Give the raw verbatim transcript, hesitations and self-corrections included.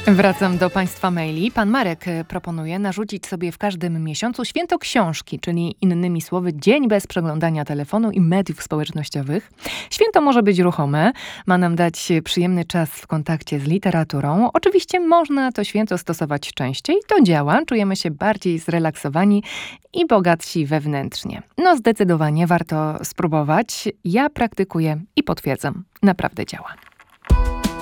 Wracam do Państwa maili. Pan Marek proponuje narzucić sobie w każdym miesiącu święto książki, czyli innymi słowy dzień bez przeglądania telefonu i mediów społecznościowych. Święto może być ruchome, ma nam dać przyjemny czas w kontakcie z literaturą. Oczywiście można to święto stosować częściej. To działa, czujemy się bardziej zrelaksowani i bogatsi wewnętrznie. No zdecydowanie warto spróbować. Ja praktykuję i potwierdzam, naprawdę działa.